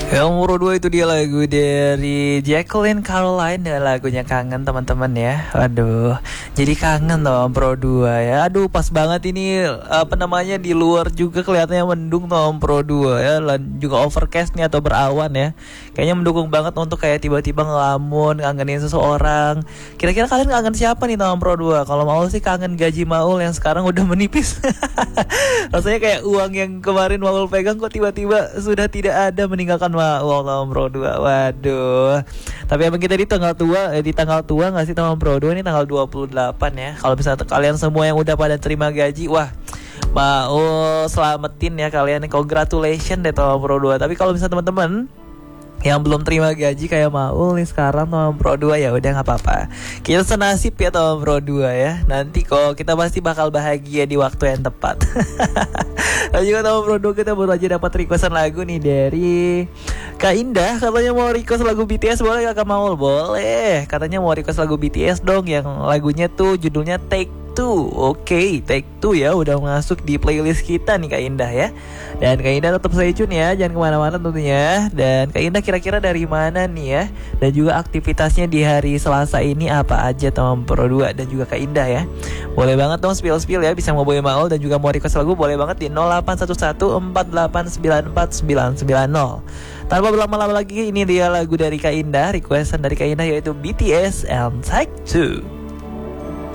Yang nomor 2 itu dia lagu dari Jacqueline Caroline dan lagunya Kangen teman-teman ya. Aduh, jadi kangen loh Pro 2 ya. Aduh, pas banget ini apa namanya di luar juga kelihatannya mendung tuh Pro 2 ya. Dan juga overcast nih atau berawan ya. Kayaknya mendukung banget untuk kayak tiba-tiba ngelamun, ngangenin seseorang. Kira-kira kalian kangen siapa nih Tom Pro 2? Kalau Maul sih kangen gaji Maul yang sekarang udah menipis. Rasanya kayak uang yang kemarin Maul pegang kok tiba-tiba sudah tidak ada meninggalkan Maul Tom Pro 2. Waduh. Tapi emang kita di tanggal tua nggak sih Tom Pro 2 ini tanggal 28 ya. Kalau misalnya kalian semua yang udah pada terima gaji, wah Maul selamatin ya kalian. Congratulations deh Tom Pro 2. Tapi kalau misalnya teman-teman yang belum terima gaji kayak Maul nih sekarang Tom Pro 2 ya udah nggak apa-apa. Kita senasib ya Tom Pro 2 ya. Nanti kok kita pasti bakal bahagia di waktu yang tepat. Dan juga Tom Pro 2 kita baru aja dapat requestan lagu nih dari Kak Indah, katanya mau request lagu BTS, boleh Kak Maul? Boleh. Katanya mau request lagu BTS dong yang lagunya tuh judulnya Take Two. Oke, Take Two ya udah masuk di playlist kita nih Kak Indah ya. Dan Kak Indah tetap stay tune ya, jangan kemana-mana tentunya. Dan Kak Indah kira-kira dari mana nih ya? Dan juga aktivitasnya di hari Selasa ini apa aja Tom Pro 2 dan juga Kak Indah ya. Boleh banget dong spill ya, bisa mau boy Maul dan juga mau request lagu boleh banget di 0811488990. Tanpa berlama-lama lagi, ini dia lagu dari Kak Indah, requestan dari Kak Indah yaitu BTS and Take Two.